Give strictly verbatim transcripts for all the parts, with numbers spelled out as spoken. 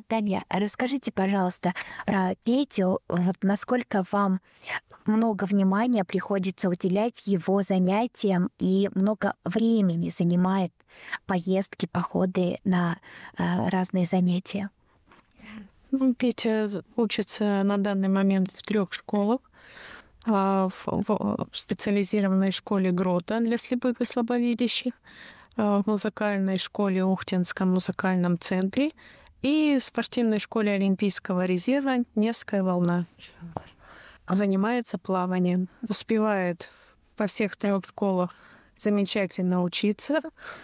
Наталья, расскажите, пожалуйста, про Петю. Вот насколько вам много внимания приходится уделять его занятиям и много времени занимает поездки, походы на э, разные занятия? Ну, Петя учится на данный момент в трех школах. А, В в специализированной школе Грота для слепых и слабовидящих, а, в музыкальной школе Ухтинском музыкальном центре и в спортивной школе Олимпийского резерва «Невская волна». Занимается плаванием, успевает во всех трех школах замечательно учиться.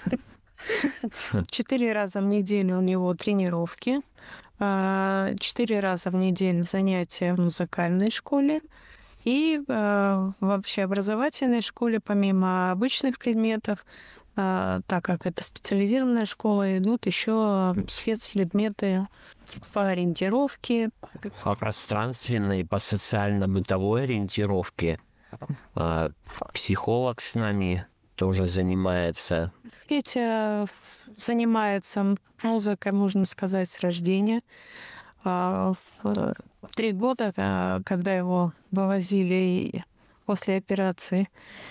Четыре раза в неделю у него тренировки, а, четыре раза в неделю занятия в музыкальной школе. И э, в общеобразовательной школе, помимо обычных предметов, э, так как это специализированная школа, идут еще спецпредметы по ориентировке. По пространственной, по социально-бытовой ориентировке. А, психолог с нами тоже занимается. Петя занимается музыкой, можно сказать, с рождения. А, В в три года, а, когда его вывозили после операции,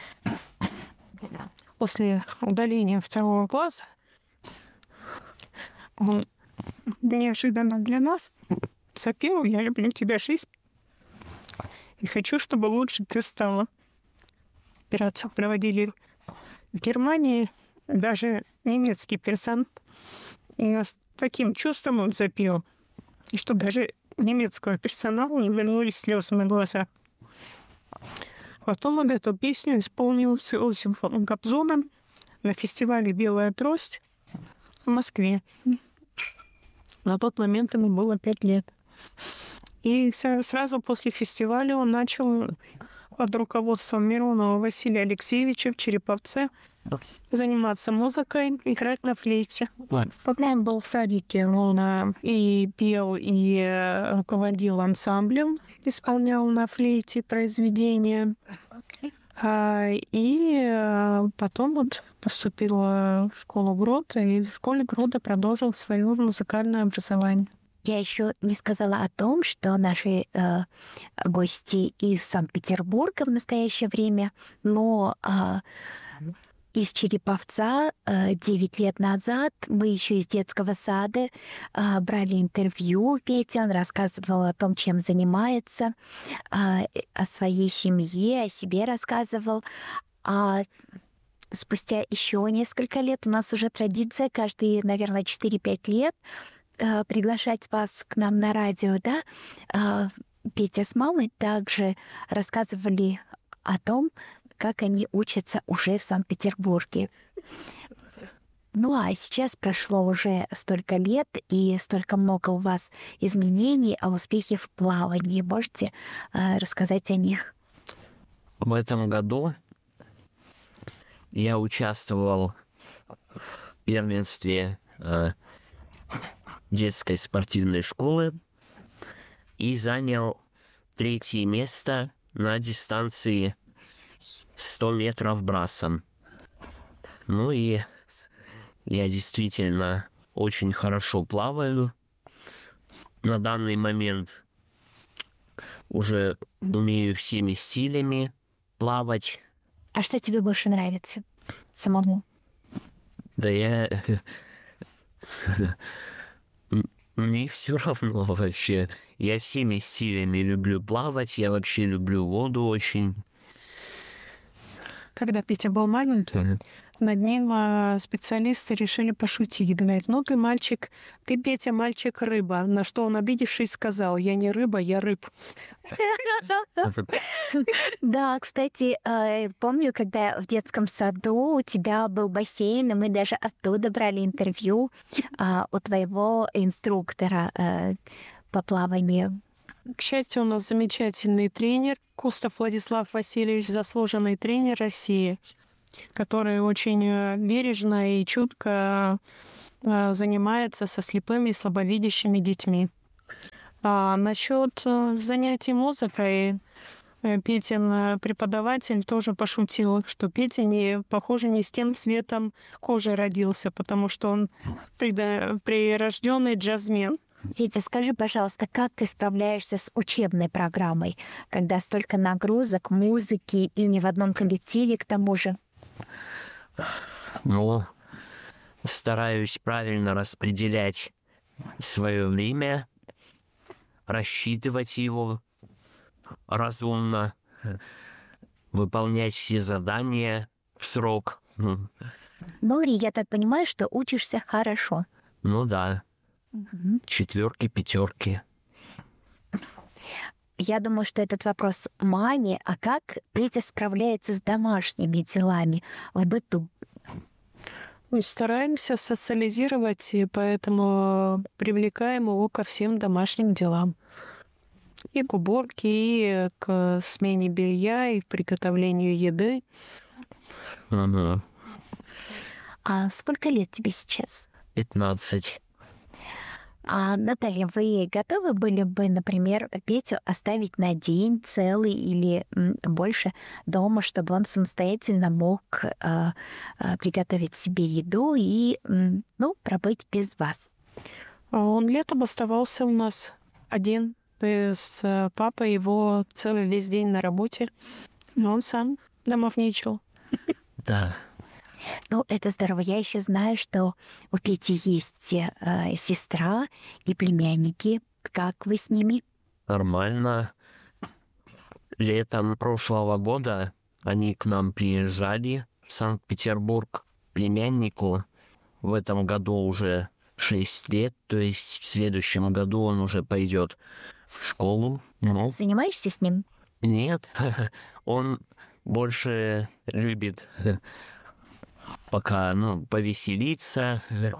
после удаления второго глаза, он неожиданно для нас запел «Я люблю тебя, жизнь, и хочу, чтобы лучше ты стала». Операцию проводили в Германии, даже немецкий персонал. И с таким чувством он запел, и что даже немецкого персонала не вернулись слезы на глаза. Потом он эту песню исполнил с Иосифом Кобзоном на фестивале «Белая трость» в Москве. На тот момент ему было пять лет. И сразу после фестиваля он начал под руководством Миронова Василия Алексеевича в Череповце заниматься музыкой, играть на флейте. Пока он был в садике, он а, и пел, и а, руководил ансамблем, исполнял на флейте произведения. А, и а, потом вот поступил а, в школу Грота, и в школе Грота продолжил свое музыкальное образование. Я еще не сказала о том, что наши э, гости из Санкт-Петербурга в настоящее время, но э, из Череповца э, девять лет назад мы еще из детского сада э, брали интервью у Пети, он рассказывал о том, чем занимается, э, о своей семье, о себе рассказывал. А спустя еще несколько лет у нас уже традиция каждые, наверное, четыре-пять лет приглашать вас к нам на радио, да? Петя с мамой также рассказывали о том, как они учатся уже в Санкт-Петербурге. Ну а сейчас прошло уже столько лет и столько много у вас изменений, а успехи в плавании. Можете э, рассказать о них? В этом году я участвовал в первенстве э, детской спортивной школы и занял третье место на дистанции сто метров брасом. Ну и я действительно очень хорошо плаваю. На данный момент уже умею всеми стилями плавать. А что тебе больше нравится самому? Да я... Мне все равно вообще. Я всеми стилями люблю плавать, я вообще люблю воду очень. Когда Петя был маленький, над ним а, специалисты решили пошутить. Говорят, ну ты мальчик, ты, Петя, мальчик-рыба. На что он, обидевшись, сказал, я не рыба, я рыб. Да, кстати, помню, когда в детском саду у тебя был бассейн, и мы даже оттуда брали интервью у твоего инструктора по плаванию. К счастью, у нас замечательный тренер Кустов Владислав Васильевич, заслуженный тренер России, который очень бережно и чутко занимается со слепыми и слабовидящими детьми. А насчет занятий музыкой, Петин преподаватель тоже пошутил, что Петя, не, похоже, не с тем цветом кожи родился, потому что он прирожденный джазмен. Петя, скажи, пожалуйста, как ты справляешься с учебной программой, когда столько нагрузок, музыки и не в одном коллективе к тому же? Ну, стараюсь правильно распределять свое время, рассчитывать его разумно, выполнять все задания в срок. Ну, и я так понимаю, что учишься хорошо. Ну да. Мгм. Четверки, пятерки. Я думаю, что этот вопрос маме, а как Петя справляется с домашними делами в быту? Мы стараемся социализировать, и поэтому привлекаем его ко всем домашним делам. И к уборке, и к смене белья, и к приготовлению еды. Ага. А сколько лет тебе сейчас? Пятнадцать. А, Наталья, вы готовы были бы, например, Петю оставить на день целый или м, больше дома, чтобы он самостоятельно мог а, а, приготовить себе еду и, м, ну, пробыть без вас? А он летом оставался у нас один. И с э, папой его целый весь день на работе. Но он сам домовничал. Да. Ну, это здорово. Я еще знаю, что у Пети есть э, сестра и племянники. Как вы с ними? Нормально. Летом прошлого года они к нам приезжали в Санкт-Петербург, племяннику. В этом году уже шесть лет, то есть в следующем году он уже пойдет в школу. Ну, Занимаешься с ним? нет, он больше любит пока, ну, повеселиться.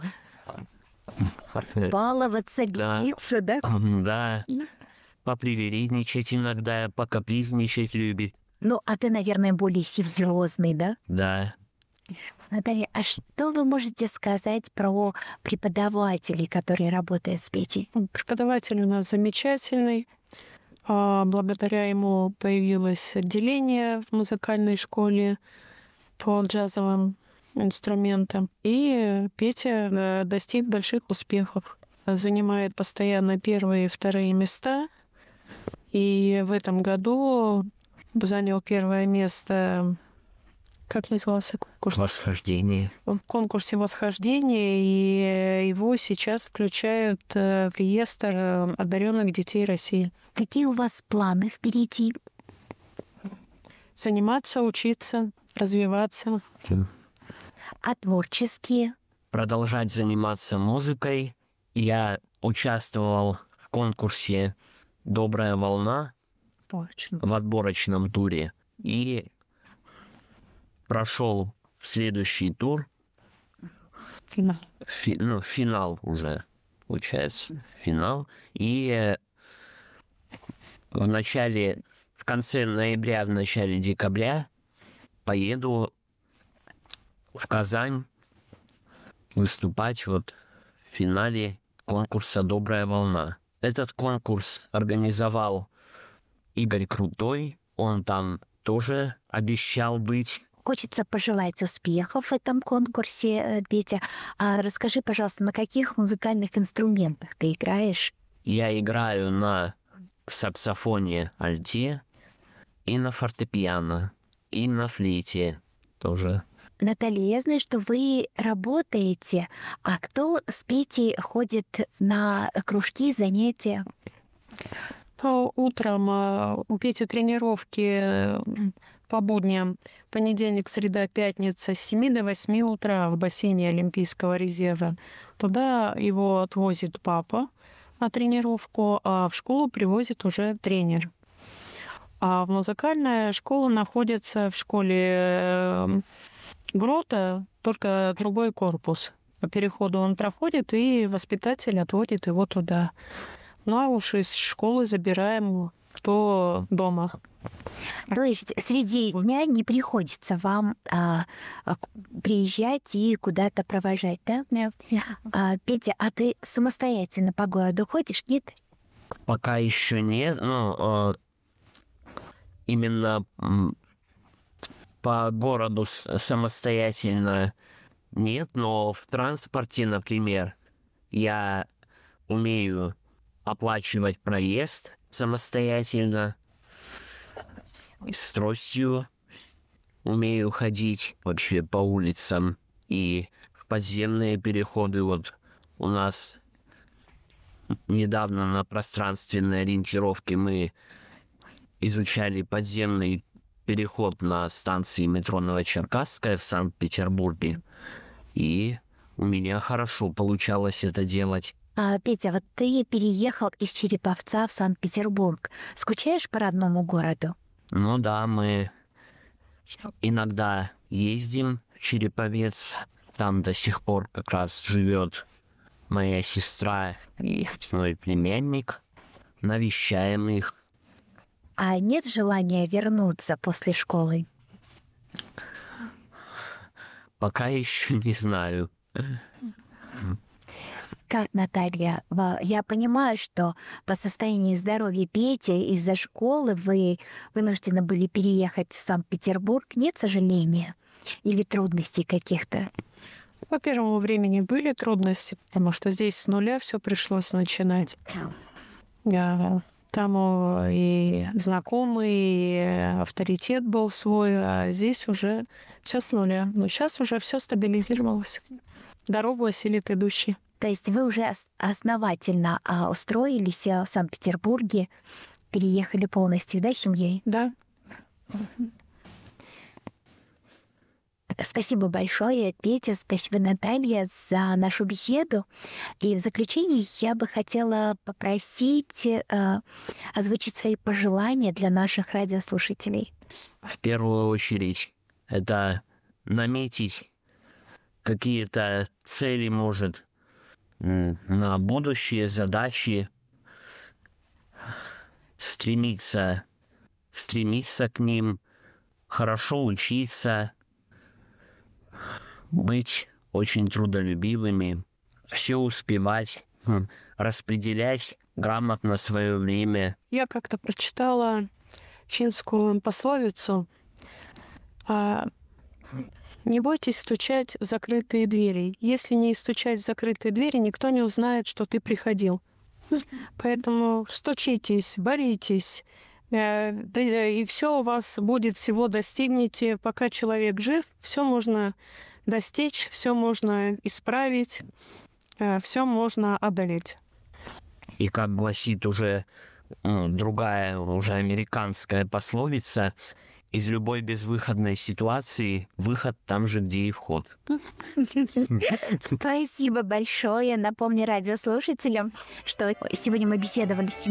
Баловаться, Да. биться, да? Да, попривередничать иногда, покапризничать любит. Ну, а ты, наверное, более серьезный, да? Да. Наталья, а что вы можете сказать про преподавателей, которые работают с Петей? Преподаватель у нас замечательный. А, Благодаря ему появилось отделение в музыкальной школе по джазовым инструментам. И Петя э, достиг больших успехов. Занимает постоянно первые и вторые места. И в этом году занял первое место, как назывался конкурс? Восхождение. В конкурсе восхождения, и его сейчас включают э, в реестр одаренных детей России. Какие у вас планы впереди? Заниматься, учиться, развиваться. А творческие? Продолжать заниматься музыкой. Я участвовал в конкурсе «Добрая волна» Точно. в отборочном туре и прошел следующий тур, Финал. фи- ну, финал уже, получается, финал. И э, в начале, в конце ноября, в начале декабря поеду в Казань выступать вот в финале конкурса «Добрая волна». Этот конкурс организовал Игорь Крутой. Он там тоже обещал быть. Хочется пожелать успехов в этом конкурсе, э, Петя. А расскажи, пожалуйста, на каких музыкальных инструментах ты играешь? Я играю на саксофоне альте и на фортепиано, и на флейте тоже. Наталья, я знаю, что вы работаете, а кто с Петей ходит на кружки, занятия? А Утром а, у Пети тренировки э, по будням понедельник, среда, пятница с семи до восьми утра в бассейне Олимпийского резерва. Туда его отвозит папа на тренировку, а в школу привозит уже тренер. А музыкальная школа находится в школе э, Грота, только другой корпус. По переходу он проходит, и воспитатель отводит его туда. Ну а уж из школы забираем, кто дома. То есть среди дня не приходится вам а, а, к- приезжать и куда-то провожать, да? А, Петя, а ты самостоятельно по городу ходишь, нет? Пока еще нет, ну, э, именно м, по городу с- самостоятельно нет, но в транспорте, например, я умею оплачивать проезд самостоятельно. С тростью умею ходить вообще по улицам. И подземные переходы. Вот у нас недавно на пространственной ориентировке мы изучали подземный переход на станции метро Новочеркасская в Санкт-Петербурге. И у меня хорошо получалось это делать. А, Петя, вот ты переехал из Череповца в Санкт-Петербург. Скучаешь по родному городу? Ну да, мы иногда ездим в Череповец. Там до сих пор как раз живет моя сестра и мой племянник. Навещаем их. А нет желания вернуться после школы? Пока еще не знаю. Как, Наталья, ва- я понимаю, что по состоянию здоровья Пети из-за школы вы вынуждены были переехать в Санкт-Петербург. Нет сожаления или трудностей каких-то? По первому времени были трудности, потому что здесь с нуля все пришлось начинать. Я- Там о, и знакомый, и авторитет был свой, а здесь уже все с нуля. Но сейчас уже все стабилизировалось. Дорогу осилит идущий. То есть вы уже ос- основательно а, устроились а, в Санкт-Петербурге, переехали полностью, да, семьей? Да. Спасибо большое, Петя, спасибо, Наталья, за нашу беседу. И в заключение я бы хотела попросить э, озвучить свои пожелания для наших радиослушателей. В первую очередь, это наметить какие-то цели, может, м, на будущее, задачи, стремиться, стремиться к ним, хорошо учиться, быть очень трудолюбивыми, все успевать, м, распределять грамотно свое время. Я как-то прочитала финскую пословицу а, «Не бойтесь стучать в закрытые двери. Если не стучать в закрытые двери, никто не узнает, что ты приходил». Поэтому стучитесь, боритесь, э, да, и все у вас будет, всего достигнете. Пока человек жив, все можно достичь, все можно исправить, все можно одолеть. И как гласит уже ну, другая, уже американская пословица, из любой безвыходной ситуации выход там же, где и вход. Спасибо большое. Напомню радиослушателям, что сегодня мы беседовали с